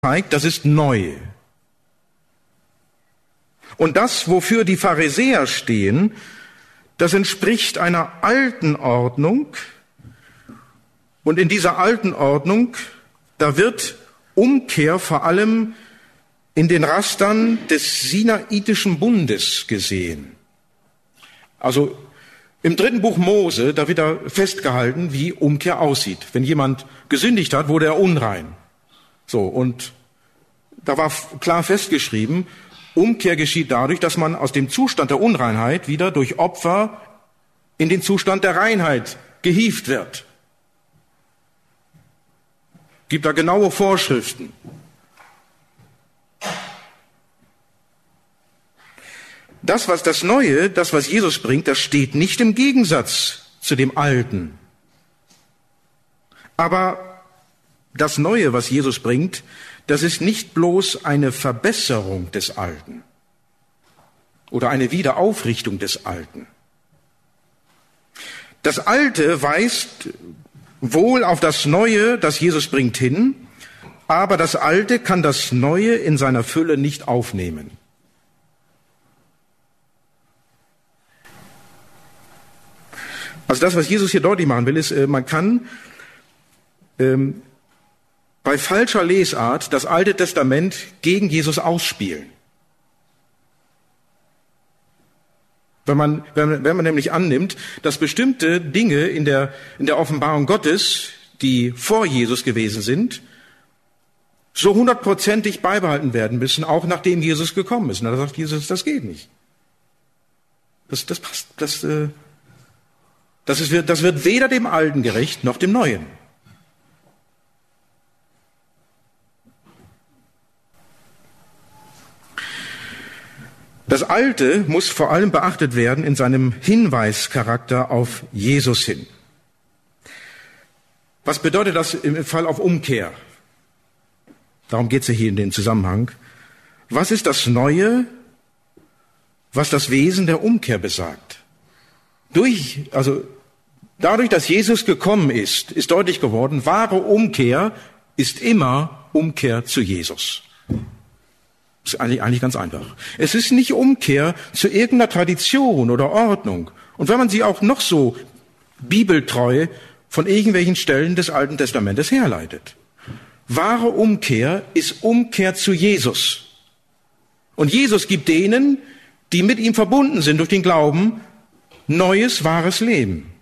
zeigt, das ist neu. Und das, wofür die Pharisäer stehen, das entspricht einer alten Ordnung. Und in dieser alten Ordnung, da wird Umkehr vor allem in den Rastern des Sinaitischen Bundes gesehen. Also im 3. Buch Mose, da wird da festgehalten, wie Umkehr aussieht. Wenn jemand gesündigt hat, wurde er unrein. So, und da war klar festgeschrieben, Umkehr geschieht dadurch, dass man aus dem Zustand der Unreinheit wieder durch Opfer in den Zustand der Reinheit gehievt wird. Gibt da genaue Vorschriften. Das Neue, das, was Jesus bringt, das steht nicht im Gegensatz zu dem Alten. Aber das Neue, was Jesus bringt, das ist nicht bloß eine Verbesserung des Alten oder eine Wiederaufrichtung des Alten. Das Alte weist wohl auf das Neue, das Jesus bringt, hin, aber das Alte kann das Neue in seiner Fülle nicht aufnehmen. Also das, was Jesus hier deutlich machen will, ist, man kann bei falscher Lesart das Alte Testament gegen Jesus ausspielen. Wenn man nämlich annimmt, dass bestimmte Dinge in der Offenbarung Gottes, die vor Jesus gewesen sind, so 100%ig beibehalten werden müssen, auch nachdem Jesus gekommen ist. Und da sagt Jesus, das geht nicht. Das wird weder dem Alten gerecht, noch dem Neuen. Das Alte muss vor allem beachtet werden in seinem Hinweischarakter auf Jesus hin. Was bedeutet das im Fall auf Umkehr? Darum geht es ja hier in dem Zusammenhang. Was ist das Neue, was das Wesen der Umkehr besagt? Dadurch, dass Jesus gekommen ist, ist deutlich geworden, wahre Umkehr ist immer Umkehr zu Jesus. Das ist eigentlich ganz einfach. Es ist nicht Umkehr zu irgendeiner Tradition oder Ordnung. Und wenn man sie auch noch so bibeltreu von irgendwelchen Stellen des Alten Testamentes herleitet. Wahre Umkehr ist Umkehr zu Jesus. Und Jesus gibt denen, die mit ihm verbunden sind durch den Glauben, neues, wahres Leben.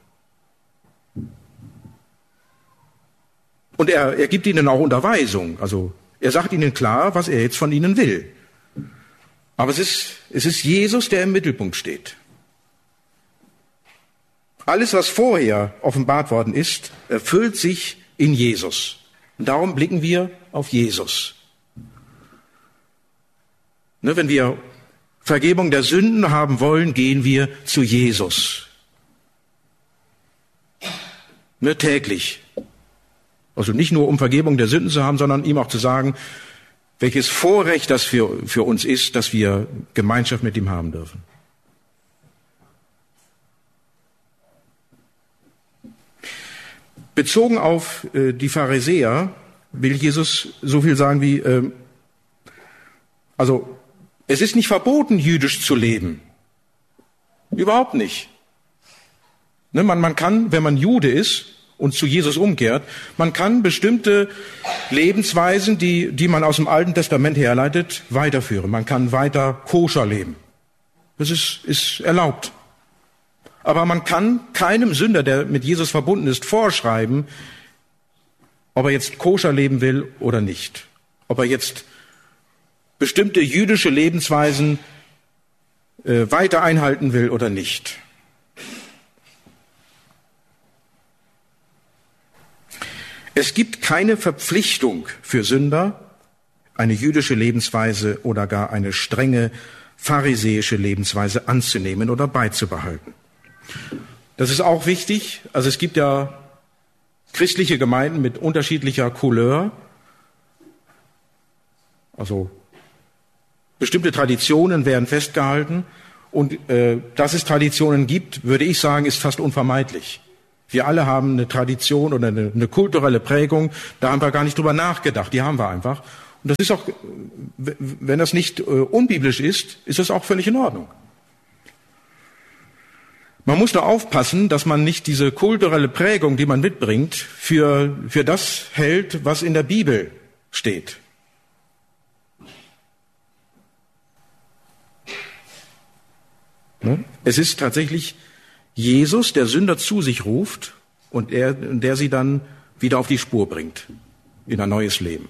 Und er gibt ihnen auch Unterweisung. Also er sagt ihnen klar, was er jetzt von ihnen will. Aber es ist Jesus, der im Mittelpunkt steht. Alles, was vorher offenbart worden ist, erfüllt sich in Jesus. Und darum blicken wir auf Jesus. Wenn wir Vergebung der Sünden haben wollen, gehen wir zu Jesus. Täglich. Also nicht nur um Vergebung der Sünden zu haben, sondern ihm auch zu sagen, welches Vorrecht das für uns ist, dass wir Gemeinschaft mit ihm haben dürfen. Bezogen auf die Pharisäer will Jesus so viel sagen wie, es ist nicht verboten, jüdisch zu leben. Überhaupt nicht. Man kann, wenn man Jude ist und zu Jesus umkehrt, man kann bestimmte Lebensweisen, die man aus dem Alten Testament herleitet, weiterführen. Man kann weiter koscher leben. Das ist erlaubt. Aber man kann keinem Sünder, der mit Jesus verbunden ist, vorschreiben, ob er jetzt koscher leben will oder nicht. Ob er jetzt bestimmte jüdische Lebensweisen weiter einhalten will oder nicht. Es gibt keine Verpflichtung für Sünder, eine jüdische Lebensweise oder gar eine strenge pharisäische Lebensweise anzunehmen oder beizubehalten. Das ist auch wichtig. Also es gibt ja christliche Gemeinden mit unterschiedlicher Couleur. Also bestimmte Traditionen werden festgehalten. Und dass es Traditionen gibt, würde ich sagen, ist fast unvermeidlich. Wir alle haben eine Tradition oder eine kulturelle Prägung, da haben wir gar nicht drüber nachgedacht, die haben wir einfach. Und das ist auch, wenn das nicht unbiblisch ist das auch völlig in Ordnung. Man muss nur aufpassen, dass man nicht diese kulturelle Prägung, die man mitbringt, für das hält, was in der Bibel steht. Es ist tatsächlich Jesus, der Sünder zu sich ruft und der sie dann wieder auf die Spur bringt, in ein neues Leben.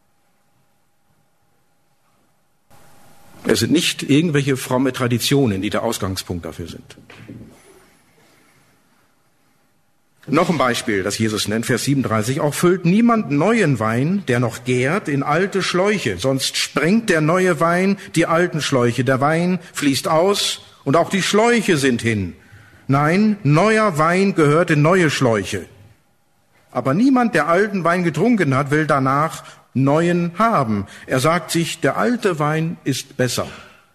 Es sind nicht irgendwelche fromme Traditionen, die der Ausgangspunkt dafür sind. Noch ein Beispiel, das Jesus nennt, Vers 37. Auch füllt niemand neuen Wein, der noch gärt, in alte Schläuche, sonst sprengt der neue Wein die alten Schläuche. Der Wein fließt aus und auch die Schläuche sind hin. Nein, neuer Wein gehört in neue Schläuche. Aber niemand, der alten Wein getrunken hat, will danach neuen haben. Er sagt sich, der alte Wein ist besser.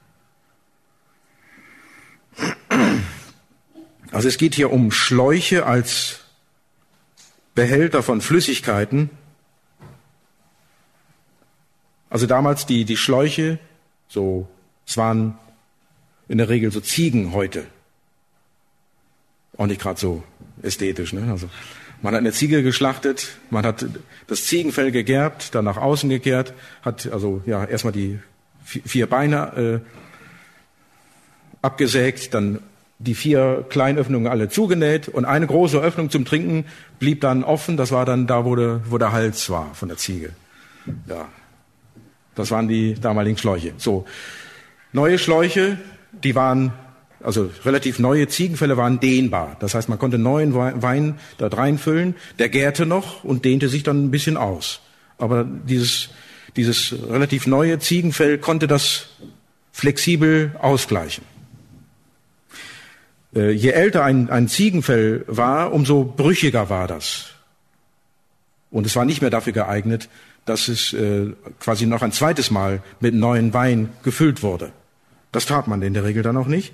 Also es geht hier um Schläuche als Behälter von Flüssigkeiten. Also damals die Schläuche, es waren in der Regel so Ziegenhäute. Auch nicht gerade so ästhetisch, ne? Also man hat eine Ziege geschlachtet, man hat das Ziegenfell gegerbt, dann nach außen gekehrt, hat erstmal die 4 Beine abgesägt, dann die 4 kleinen Öffnungen alle zugenäht und eine große Öffnung zum Trinken blieb dann offen. Das war dann da, wo der Hals war von der Ziege. Ja, das waren die damaligen Schläuche. So, neue Schläuche, die waren, also relativ neue Ziegenfälle waren dehnbar. Das heißt, man konnte neuen Wein da reinfüllen, der gärte noch und dehnte sich dann ein bisschen aus. Aber dieses relativ neue Ziegenfell konnte das flexibel ausgleichen. Je älter ein Ziegenfell war, umso brüchiger war das. Und es war nicht mehr dafür geeignet, dass es quasi noch ein zweites Mal mit neuen Wein gefüllt wurde. Das tat man in der Regel dann auch nicht.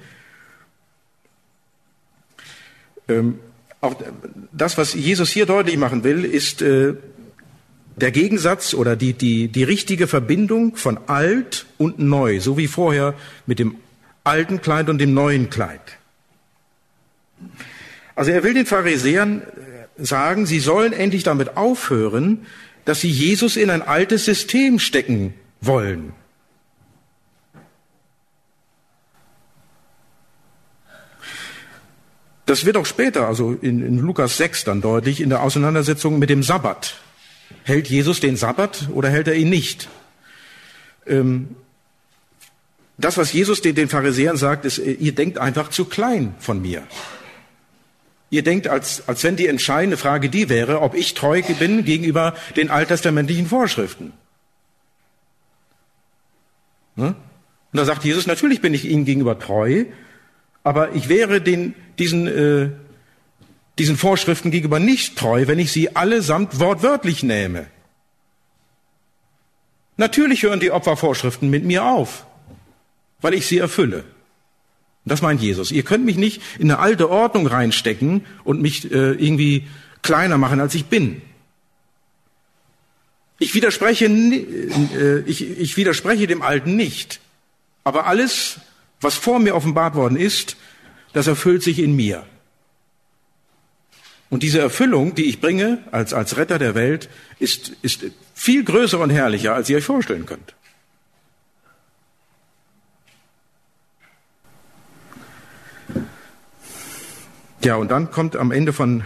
Auch das, was Jesus hier deutlich machen will, ist der Gegensatz oder die richtige Verbindung von alt und neu, so wie vorher mit dem alten Kleid und dem neuen Kleid. Also er will den Pharisäern sagen, sie sollen endlich damit aufhören, dass sie Jesus in ein altes System stecken wollen. Das wird auch später, also in Lukas 6 dann deutlich, in der Auseinandersetzung mit dem Sabbat. Hält Jesus den Sabbat oder hält er ihn nicht? Das, was Jesus den Pharisäern sagt, ist, ihr denkt einfach zu klein von mir. Ihr denkt, als wenn die entscheidende Frage die wäre, ob ich treu bin gegenüber den alttestamentlichen Vorschriften. Ne? Und da sagt Jesus, natürlich bin ich ihnen gegenüber treu, aber ich wäre diesen Vorschriften gegenüber nicht treu, wenn ich sie allesamt wortwörtlich nähme. Natürlich hören die Opfervorschriften mit mir auf, weil ich sie erfülle. Und das meint Jesus. Ihr könnt mich nicht in eine alte Ordnung reinstecken und mich irgendwie kleiner machen, als ich bin. Ich widerspreche dem Alten nicht. Aber alles, was vor mir offenbart worden ist, das erfüllt sich in mir. Und diese Erfüllung, die ich bringe als Retter der Welt, ist viel größer und herrlicher, als ihr euch vorstellen könnt. Ja, und dann kommt am Ende von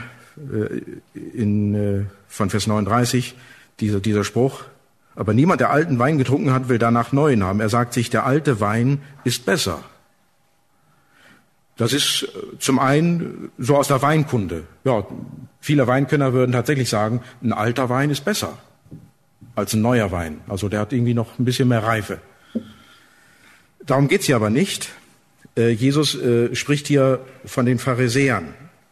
Vers 39 dieser Spruch, aber niemand, der alten Wein getrunken hat, will danach neuen haben. Er sagt sich, der alte Wein ist besser. Das ist zum einen so aus der Weinkunde. Ja, viele Weinkenner würden tatsächlich sagen, ein alter Wein ist besser als ein neuer Wein. Also der hat irgendwie noch ein bisschen mehr Reife. Darum geht's hier aber nicht. Jesus spricht hier von den Pharisäern.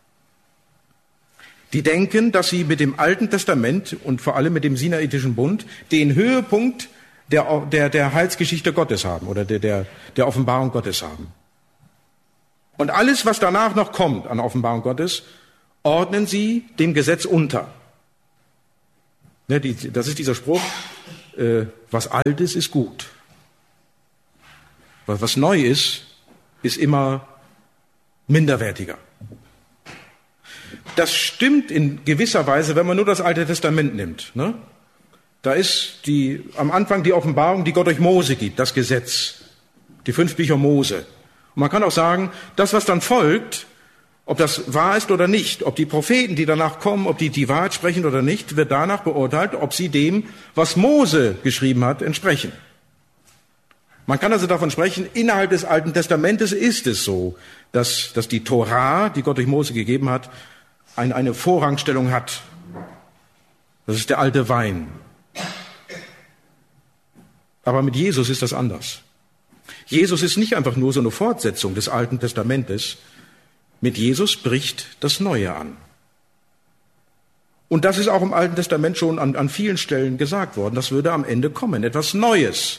Die denken, dass sie mit dem Alten Testament und vor allem mit dem Sinaitischen Bund den Höhepunkt der Heilsgeschichte Gottes haben oder der Offenbarung Gottes haben. Und alles, was danach noch kommt an Offenbarung Gottes, ordnen sie dem Gesetz unter. Das ist dieser Spruch, was alt ist gut. Was neu ist immer minderwertiger. Das stimmt in gewisser Weise, wenn man nur das Alte Testament nimmt. Ne? Da ist am Anfang die Offenbarung, die Gott durch Mose gibt, das Gesetz, die 5 Bücher Mose. Und man kann auch sagen, das, was dann folgt, ob das wahr ist oder nicht, ob die Propheten, die danach kommen, ob die Wahrheit sprechen oder nicht, wird danach beurteilt, ob sie dem, was Mose geschrieben hat, entsprechen. Man kann also davon sprechen, innerhalb des Alten Testamentes ist es so, dass die Tora, die Gott durch Mose gegeben hat, eine Vorrangstellung hat. Das ist der alte Wein. Aber mit Jesus ist das anders. Jesus ist nicht einfach nur so eine Fortsetzung des Alten Testamentes. Mit Jesus bricht das Neue an. Und das ist auch im Alten Testament schon an vielen Stellen gesagt worden. Das würde am Ende kommen, etwas Neues.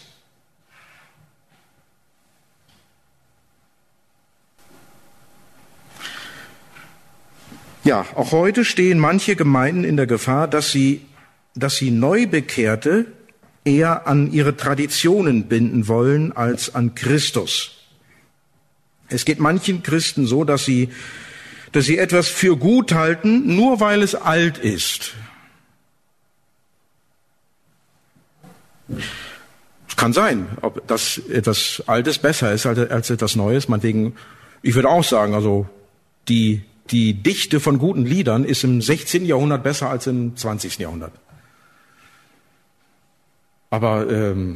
Ja, auch heute stehen manche Gemeinden in der Gefahr, dass sie Neubekehrte eher an ihre Traditionen binden wollen als an Christus. Es geht manchen Christen so, dass sie etwas für gut halten, nur weil es alt ist. Es kann sein, ob das etwas Altes besser ist als etwas Neues. Meinetwegen, ich würde auch sagen, also die Dichte von guten Liedern ist im 16. Jahrhundert besser als im 20. Jahrhundert. Aber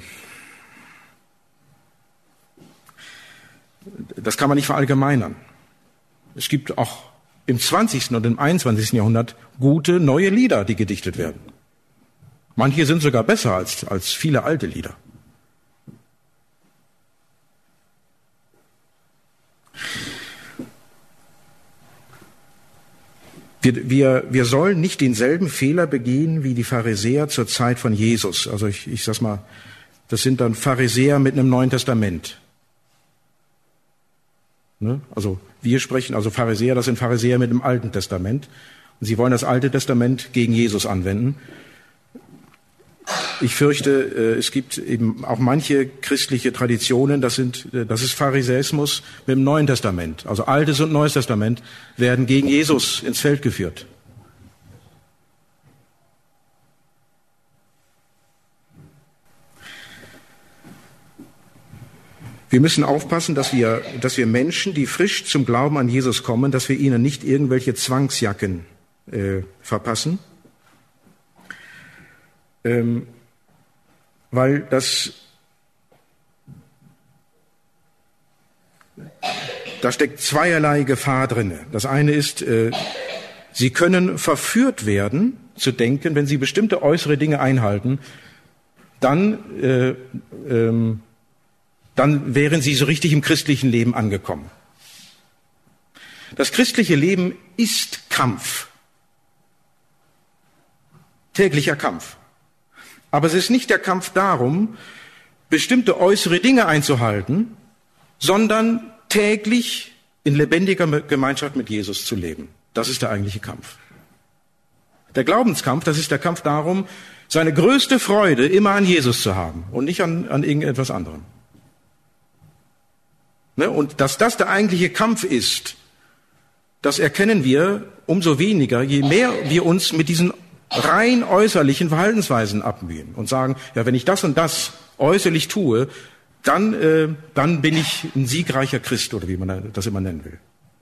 das kann man nicht verallgemeinern. Es gibt auch im 20. und im 21. Jahrhundert gute neue Lieder, die gedichtet werden. Manche sind sogar besser als viele alte Lieder. Wir sollen nicht denselben Fehler begehen wie die Pharisäer zur Zeit von Jesus. Also ich sag's mal, das sind dann Pharisäer mit einem Neuen Testament. Ne? Also wir sprechen, also Pharisäer, das sind Pharisäer mit dem Alten Testament. Und sie wollen das Alte Testament gegen Jesus anwenden. Ich fürchte, es gibt eben auch manche christliche Traditionen, das ist Pharisäismus mit dem Neuen Testament. Also Altes und Neues Testament werden gegen Jesus ins Feld geführt. Wir müssen aufpassen, dass wir Menschen, die frisch zum Glauben an Jesus kommen, dass wir ihnen nicht irgendwelche Zwangsjacken verpassen. Weil da steckt zweierlei Gefahr drinne. Das eine ist, sie können verführt werden, zu denken, wenn sie bestimmte äußere Dinge einhalten, dann wären sie so richtig im christlichen Leben angekommen. Das christliche Leben ist Kampf. Täglicher Kampf. Aber es ist nicht der Kampf darum, bestimmte äußere Dinge einzuhalten, sondern täglich in lebendiger Gemeinschaft mit Jesus zu leben. Das ist der eigentliche Kampf. Der Glaubenskampf, das ist der Kampf darum, seine größte Freude immer an Jesus zu haben und nicht an irgendetwas anderem. Ne? Und dass das der eigentliche Kampf ist, das erkennen wir umso weniger, je mehr wir uns mit diesen rein äußerlichen Verhaltensweisen abmühen und sagen, ja, wenn ich das und das äußerlich tue, dann bin ich ein siegreicher Christ oder wie man das immer nennen will.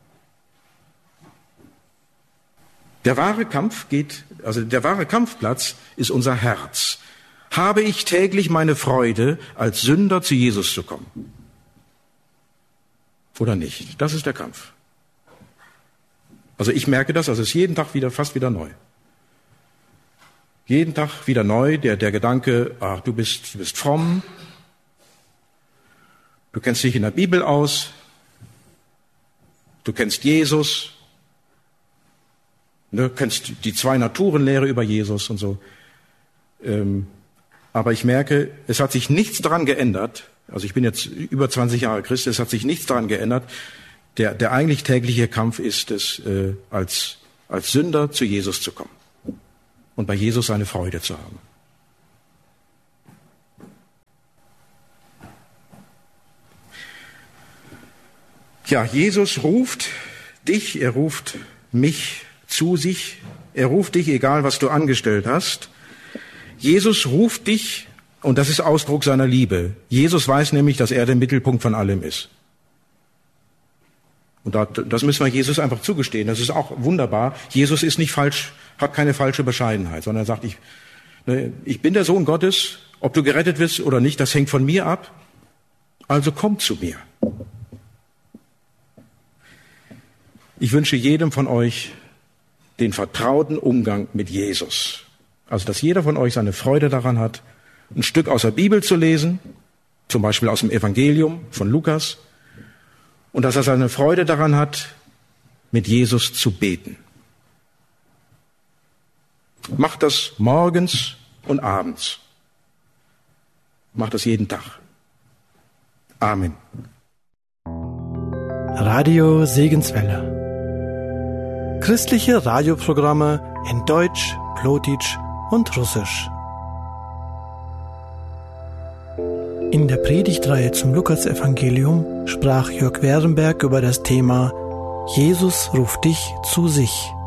Der wahre Kampfplatz ist unser Herz. Habe ich täglich meine Freude, als Sünder zu Jesus zu kommen? Oder nicht? Das ist der Kampf. Also ich merke das, also es ist jeden Tag fast wieder neu. Jeden Tag wieder neu, der Gedanke, ach, du bist fromm, du kennst dich in der Bibel aus, du kennst Jesus, du kennst die 2-Naturen-Lehre über Jesus und so. Aber ich merke, es hat sich nichts daran geändert, also ich bin jetzt über 20 Jahre Christ, es hat sich nichts daran geändert, der eigentlich tägliche Kampf ist es, als Sünder zu Jesus zu kommen und bei Jesus seine Freude zu haben. Ja, Jesus ruft dich, er ruft mich zu sich, er ruft dich, egal was du angestellt hast. Jesus ruft dich, und das ist Ausdruck seiner Liebe. Jesus weiß nämlich, dass er der Mittelpunkt von allem ist. Und das müssen wir Jesus einfach zugestehen. Das ist auch wunderbar. Jesus ist nicht falsch, hat keine falsche Bescheidenheit, sondern er sagt, ich bin der Sohn Gottes, ob du gerettet wirst oder nicht, das hängt von mir ab. Also komm zu mir. Ich wünsche jedem von euch den vertrauten Umgang mit Jesus. Also, dass jeder von euch seine Freude daran hat, ein Stück aus der Bibel zu lesen, zum Beispiel aus dem Evangelium von Lukas, und dass er seine Freude daran hat, mit Jesus zu beten. Macht das morgens und abends. Macht das jeden Tag. Amen. Radio Segenswelle. Christliche Radioprogramme in Deutsch, Plotitsch und Russisch. In der Predigtreihe zum Lukasevangelium sprach Jörg Werenberg über das Thema Jesus ruft dich zu sich.